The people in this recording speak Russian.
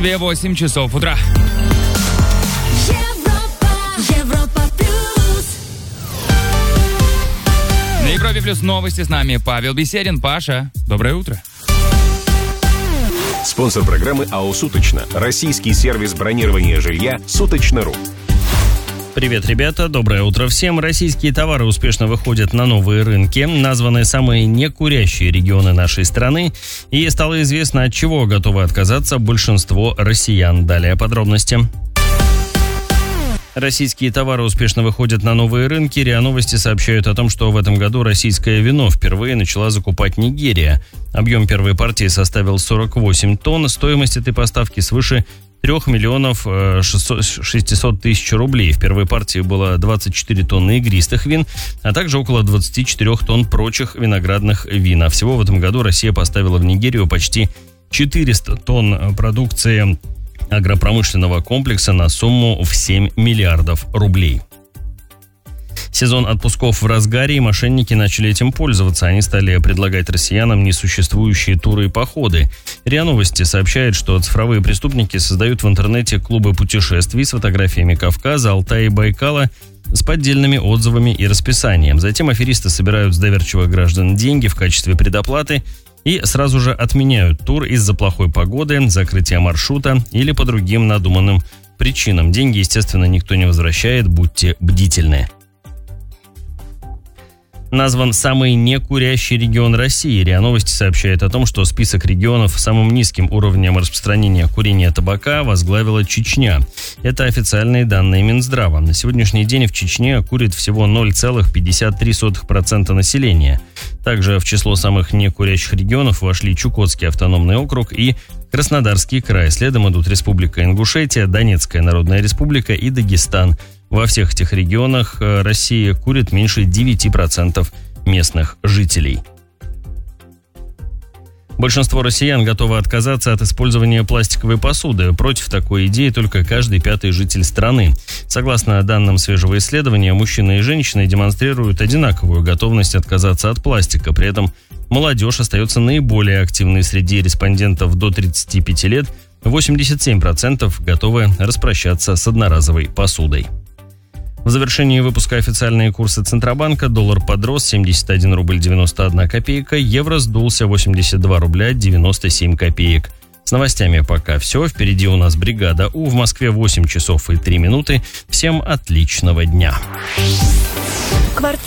Москве 8 часов утра. Европа плюс. На Европе плюс новости с нами Павел Беседин. Паша, доброе утро. Спонсор программы АО «Суточно». Российский сервис бронирования жилья «Суточно.ру». Привет, ребята, доброе утро всем. Российские товары успешно выходят на новые рынки. Названы самые некурящие регионы нашей страны. И стало известно, от чего готовы отказаться большинство россиян. Далее подробности. Российские товары успешно выходят на новые рынки. РИА Новости сообщают о том, что в этом году российское вино впервые начала закупать Нигерия. Объем первой партии составил 48 тонн. Стоимость этой поставки свыше 3 миллионов 600 тысяч рублей. В первой партии было 24 тонны игристых вин, а также около 24 тонн прочих виноградных вин. А всего в этом году Россия поставила в Нигерию почти 400 тонн продукции агропромышленного комплекса на сумму в 7 миллиардов рублей. Сезон отпусков в разгаре, и мошенники начали этим пользоваться. Они стали предлагать россиянам несуществующие туры и походы. РИА Новости сообщает, что цифровые преступники создают в интернете клубы путешествий с фотографиями Кавказа, Алтая и Байкала с поддельными отзывами и расписанием. Затем аферисты собирают с доверчивых граждан деньги в качестве предоплаты и сразу же отменяют тур из-за плохой погоды, закрытия маршрута или по другим надуманным причинам. Деньги, естественно, никто не возвращает, будьте бдительны. Назван самый некурящий регион России. РИА Новости сообщает о том, что список регионов с самым низким уровнем распространения курения табака возглавила Чечня. Это официальные данные Минздрава. На сегодняшний день в Чечне курит всего 0,53% населения. Также в число самых некурящих регионов вошли Чукотский автономный округ и Краснодарский край. Следом идут Республика Ингушетия, Донецкая Народная Республика и Дагестан. Во всех этих регионах России курит меньше 9% местных жителей. Большинство россиян готовы отказаться от использования пластиковой посуды. Против такой идеи только каждый пятый житель страны. Согласно данным свежего исследования, мужчины и женщины демонстрируют одинаковую готовность отказаться от пластика. При этом молодежь остается наиболее активной среди респондентов до 35 лет. 87% готовы распрощаться с одноразовой посудой. В завершении выпуска официальные курсы Центробанка. Доллар подрос 71 рубль 91 копейка, евро сдулся 82 рубля 97 копеек. С новостями пока все. Впереди у нас бригада У. В Москве 8 часов и 3 минуты. Всем отличного дня.